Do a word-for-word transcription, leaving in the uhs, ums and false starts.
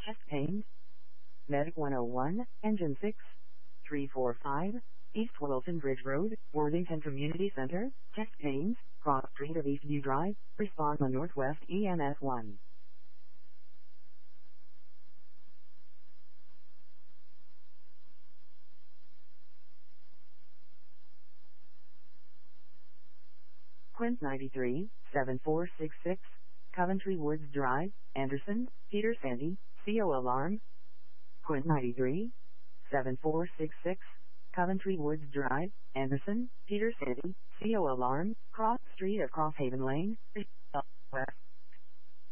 chest pain. Medic one oh one, Engine six, three four five, East Wilson Bridge Road, Worthington Community Center, chest pains, cross street of Eastview Drive, respond on Northwest E M S one. Quint ninety-three, seven four six six, Coventry Woods Drive, Anderson, Peter Sandy, C O alarm. Quint ninety-three, seven four six six, Coventry Woods Drive, Anderson, Peter Sandy, C O alarm, cross street of Crosshaven Lane, West.